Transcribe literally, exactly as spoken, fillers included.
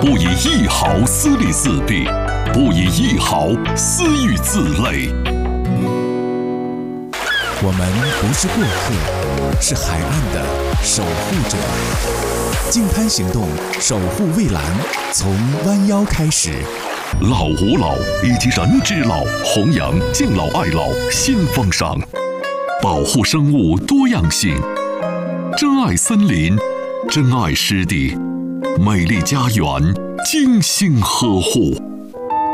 不以一毫私利自弊，不以一毫私欲自累。 我们不是过客，是海岸的守护者。净滩行动，守护蔚蓝，从弯腰开始。 老吾老以及人之老，弘扬敬老爱老新风尚，保护生物多样性，珍爱森林，珍爱湿地，美丽家园精心呵护。